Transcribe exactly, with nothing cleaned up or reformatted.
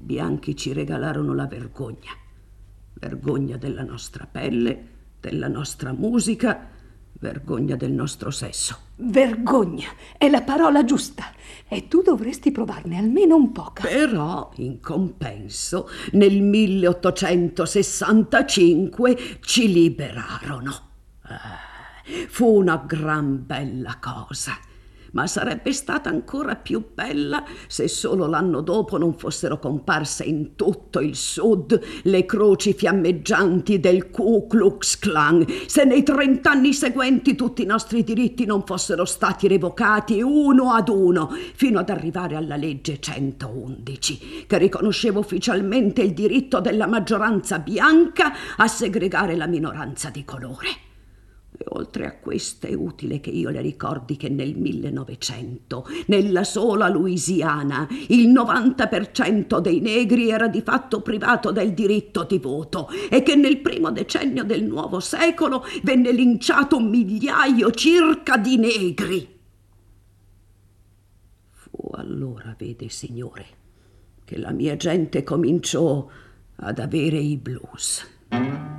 bianchi ci regalarono la vergogna. Vergogna della nostra pelle, della nostra musica, vergogna del nostro sesso. Vergogna è la parola giusta e tu dovresti provarne almeno un po'. Però, in compenso, nel milleottocentosessantacinque ci liberarono. Eh, fu una gran bella cosa. Ma sarebbe stata ancora più bella se solo l'anno dopo non fossero comparse in tutto il sud le croci fiammeggianti del Ku Klux Klan, se nei trent'anni seguenti tutti i nostri diritti non fossero stati revocati uno ad uno, fino ad arrivare alla legge centoundici, che riconosceva ufficialmente il diritto della maggioranza bianca a segregare la minoranza di colore. E oltre a questo è utile che io le ricordi che nel millenovecento, nella sola Louisiana, il novanta per cento dei negri era di fatto privato del diritto di voto e che nel primo decennio del nuovo secolo venne linciato un migliaio circa di negri. Fu allora, vede, signore, che la mia gente cominciò ad avere i blues.